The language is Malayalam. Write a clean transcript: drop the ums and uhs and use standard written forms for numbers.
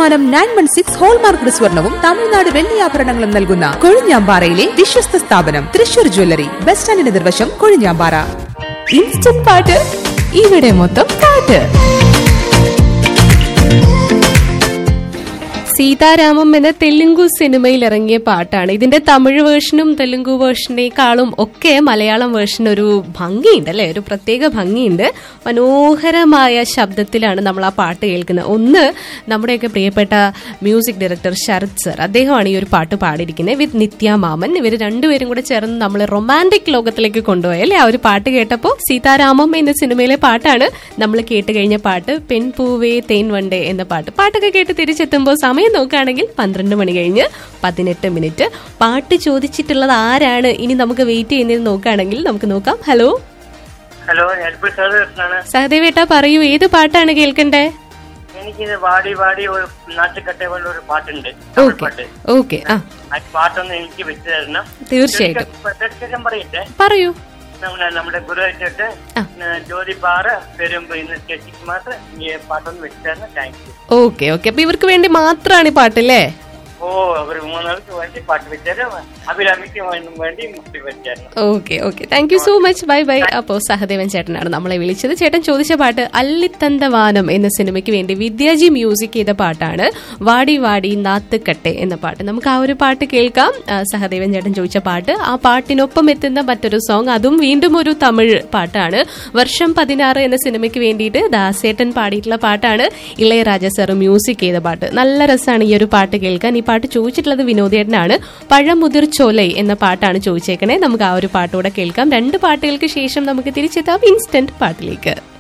916 ഹോൾമാർക്ക് സ്വർണവും തമിഴ്നാട് വെള്ളിയാഭരണങ്ങളും നൽകുന്ന കൊഴിഞ്ഞാമ്പാറയിലെ വിശ്വസ്ത സ്ഥാപനം തൃശൂർ ജ്വല്ലറി. ബസ് സ്റ്റാൻഡിന് എതിർവശം, കൊഴിഞ്ഞാമ്പാറ. ഇൻസ്റ്റന്റ് പാട്ട്, ഇവിടെ മൊത്തം പാട്ട്. സീതാരാമം എന്ന തെലുങ്കു സിനിമയിൽ ഇറങ്ങിയ പാട്ടാണ്. ഇതിന്റെ തമിഴ് വേർഷനും തെലുങ്കു വേർഷനേക്കാളും ഒക്കെ മലയാളം വേർഷൻ ഒരു ഭംഗിയുണ്ട് അല്ലെ, ഒരു പ്രത്യേക ഭംഗിയുണ്ട്. മനോഹരമായ ശബ്ദത്തിലാണ് നമ്മൾ ആ പാട്ട് കേൾക്കുന്നത്. ഒന്ന്, നമ്മുടെയൊക്കെ പ്രിയപ്പെട്ട മ്യൂസിക് ഡയറക്ടർ ശരത് സർ, അദ്ദേഹമാണ് ഈ ഒരു പാട്ട് പാടിയിരിക്കുന്നത് വിത്ത് നിത്യ മാമൻ. ഇവർ രണ്ടുപേരും കൂടെ ചേർന്ന് നമ്മൾ റൊമാൻറ്റിക് ലോകത്തിലേക്ക് കൊണ്ടുപോയി അല്ലെ. ആ ഒരു പാട്ട് കേട്ടപ്പോൾ സീതാരാമം എന്ന സിനിമയിലെ പാട്ടാണ് നമ്മൾ കേട്ട് കഴിഞ്ഞ പാട്ട്. പെൺപൂവേ തേൻ വണ്ടേ എന്ന പാട്ട്. പാട്ടൊക്കെ കേട്ട് തിരിച്ചെത്തുമ്പോൾ സമയം നോക്കുകയാണെങ്കിൽ 12 മണി കഴിഞ്ഞ് 18 മിനിറ്റ്. പാട്ട് ചോദിച്ചിട്ടുള്ളത് ആരാണ്, ഇനി നമുക്ക് വെയിറ്റ് ചെയ്യുന്നത് നോക്കുകയാണെങ്കിൽ നമുക്ക് നോക്കാം. ഹലോ ഹലോ, സഹദേവേട്ടാ പറയൂ, ഏത് പാട്ടാണ് കേൾക്കണ്ടേ? എനിക്കിത് വാടി വാടി ഒരു നാട്ടുകട്ടെ പോലെ ഒരു പാട്ടുണ്ട്. ഓക്കെ, ആ പാട്ടൊന്ന് എനിക്ക് വെച്ച് തരണം. തീർച്ചയായിട്ടും പറയട്ടെ, പറയൂ. നമ്മുടെ ഗുരുവായിട്ട് ജ്യോതിപാറ പെരുമ്പ് ഇന്ന് ചേച്ചിക്ക് മാത്രം ഈ പാട്ടൊന്ന് വെച്ച് തരണം. Thank you. ഓക്കെ, അപ്പൊ ഇവർക്ക് വേണ്ടി മാത്രമാണ് ഈ പാട്ടല്ലേ? ഓ, അവർ 3 നാൾക്ക് വേണ്ടി പാട്ട് വെച്ചാലും അഭിരാമിക്ക് വേണ്ടി മുട്ടി വെച്ചായിരുന്നു. Okay, thank you so much. Bye bye. അപ്പോ സഹദേവൻ ചേട്ടനാണ് നമ്മളെ വിളിച്ചത്. ചേട്ടൻ ചോദിച്ച പാട്ട് അല്ലിത്തന്തവാനം എന്ന സിനിമയ്ക്ക് വേണ്ടി വിദ്യാജി മ്യൂസിക് ചെയ്ത പാട്ടാണ്. വാടി വാടി നാത്തുക്കട്ടെ എന്ന പാട്ട്. നമുക്ക് ആ ഒരു പാട്ട് കേൾക്കാം. സഹദേവൻ ചേട്ടൻ ചോദിച്ച പാട്ട്. ആ പാട്ടിനൊപ്പം എത്തുന്ന മറ്റൊരു സോങ്, അതും വീണ്ടും ഒരു തമിഴ് പാട്ടാണ്. വർഷം 16 എന്ന സിനിമയ്ക്ക് വേണ്ടിയിട്ട് ദാസേട്ടൻ പാടിയിട്ടുള്ള പാട്ടാണ്. ഇളയരാജ സർ മ്യൂസിക് ചെയ്ത പാട്ട്. നല്ല രസമാണ് ഈ ഒരു പാട്ട് കേൾക്കാൻ. ഈ പാട്ട് ചോദിച്ചിട്ടുള്ളത് വിനോദേട്ടനാണ്. പഴമുതിർ ചോലൈ എന്ന പാട്ടാണ് ചോദിച്ചേക്കണേ. നമുക്ക് ആ ഒരു പാട്ടുകൂടെ കേൾക്കാം. 2 പാട്ടുകൾക്ക് ശേഷം നമുക്ക് തിരിച്ചെത്താം ഇൻസ്റ്റന്റ് പാട്ടിലേക്ക്.